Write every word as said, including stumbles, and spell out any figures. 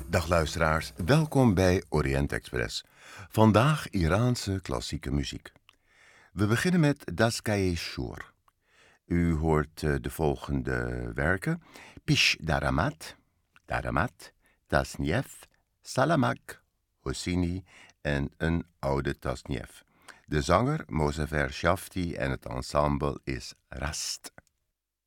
Dag luisteraars, welkom bij Orient Express. Vandaag Iraanse klassieke muziek. We beginnen met Daskaye Shur. U hoort uh, de volgende werken: Pish Daramat, Daramat, Tasnief, Salamak, Hosseini en een oude Tasnief. De zanger Mozaffar Shafti en het ensemble is Rast.